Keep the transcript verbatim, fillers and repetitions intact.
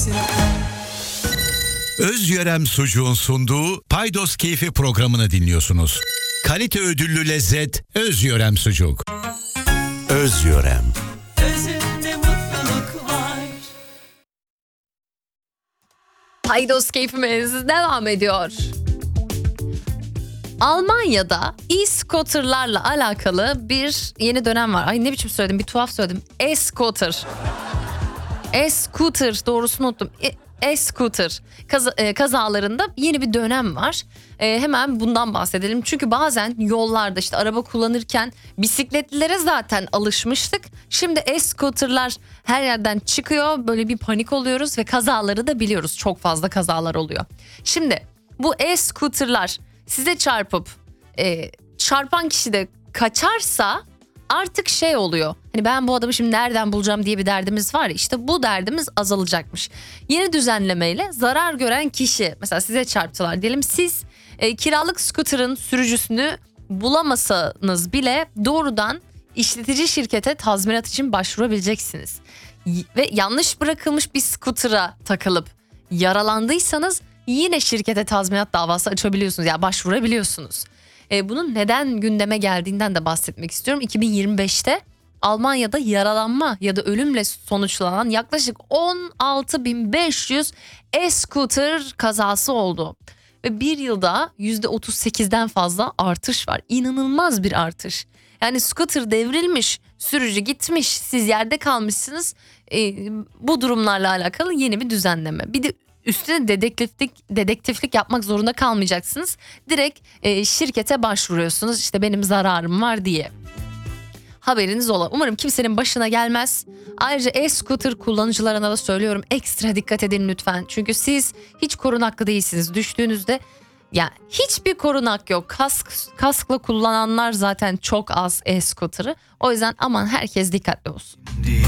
Özyörem Sucuğun sunduğu Paydos Keyfi programını dinliyorsunuz. Kalite ödüllü lezzet Özyörem Sucuk. Özyörem. Özünde mutluluk var. Paydos keyfimiz devam ediyor. Almanya'da e-scooter'larla alakalı bir yeni dönem var. Ay ne biçim söyledim, bir tuhaf söyledim. E-scooter. E-scooter doğrusunu unuttum. E- E-scooter Kaza, e, kazalarında yeni bir dönem var. E, hemen bundan bahsedelim. Çünkü bazen yollarda işte araba kullanırken bisikletlilere zaten alışmıştık. Şimdi e-scooter'lar her yerden çıkıyor. Böyle bir panik oluyoruz ve kazaları da biliyoruz. Çok fazla kazalar oluyor. Şimdi bu e-scooter'lar size çarpıp e, çarpan kişi de kaçarsa artık şey oluyor. Hani ben bu adamı şimdi nereden bulacağım diye bir derdimiz var ya, işte bu derdimiz azalacakmış. Yeni düzenlemeyle zarar gören kişi, mesela size çarptılar diyelim, siz e, kiralık scooter'ın sürücüsünü bulamasanız bile doğrudan işletici şirkete tazminat için başvurabileceksiniz. Y- Ve yanlış bırakılmış bir scooter'a takılıp yaralandıysanız yine şirkete tazminat davası açabiliyorsunuz, yani başvurabiliyorsunuz. E, bunun neden gündeme geldiğinden de bahsetmek istiyorum. iki bin yirmi beşte Almanya'da yaralanma ya da ölümle sonuçlanan yaklaşık on altı bin beş yüz e-scooter kazası oldu. Ve bir yılda yüzde otuz sekizden fazla artış var. İnanılmaz bir artış. Yani scooter devrilmiş, sürücü gitmiş, siz yerde kalmışsınız. E, bu durumlarla alakalı yeni bir düzenleme. Bir de üstüne dedektiflik dedektiflik yapmak zorunda kalmayacaksınız. Direkt e, şirkete başvuruyorsunuz. İşte benim zararım var diye. Haberiniz ola. Umarım kimsenin başına gelmez. Ayrıca e-scooter kullanıcılarına da söylüyorum, ekstra dikkat edin lütfen. Çünkü siz hiç korunaklı değilsiniz. Düştüğünüzde yani hiçbir korunak yok. Kask kaskla kullananlar zaten çok az e-scooter'ı. O yüzden aman herkes dikkatli olsun.